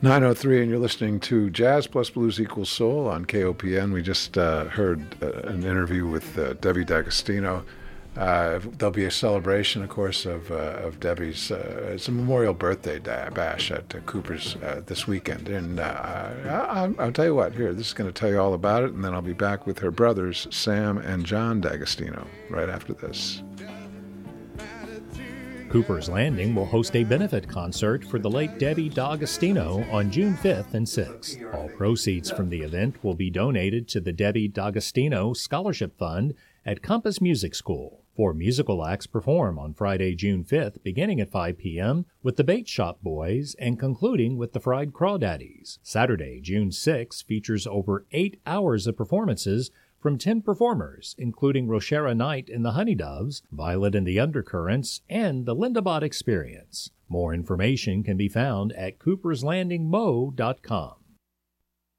9:03, and you're listening to Jazz Plus Blues Equals Soul on KOPN. We just heard an interview with Debbie D'Agostino. There'll be a celebration, of course, of Debbie's. It's a memorial birthday bash at Cooper's this weekend. And I'll tell you what, here, this is going to tell you all about it, and then I'll be back with her brothers, Sam and John D'Agostino, right after this. Cooper's Landing will host a benefit concert for the late Debbie D'Agostino on June 5th and 6th. All proceeds from the event will be donated to the Debbie D'Agostino Scholarship Fund at Compass Music School. 4 musical acts perform on Friday, June 5th, beginning at 5 p.m. with the Bait Shop Boys and concluding with the Fried Crawdaddies. Saturday, June 6th, features over 8 hours of performances from 10 performers, including Roshara Knight and the Honeydoves, Violet and the Undercurrents, and the Linda Bott Experience. More information can be found at cooperslandingmo.com.